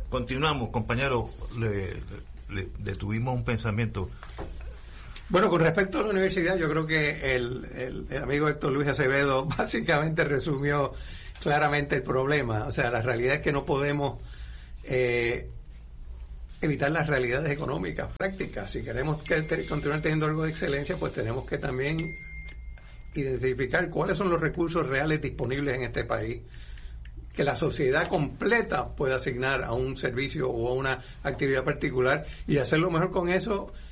Continuamos, compañero, le detuvimos un pensamiento. Bueno, con respecto a la universidad, yo creo que el amigo Héctor Luis Acevedo básicamente resumió claramente el problema. O sea, la realidad es que no podemos evitar las realidades económicas prácticas. Si queremos continuar teniendo algo de excelencia, pues tenemos que también identificar cuáles son los recursos reales disponibles en este país, que la sociedad completa pueda asignar a un servicio o a una actividad particular y hacerlo mejor con eso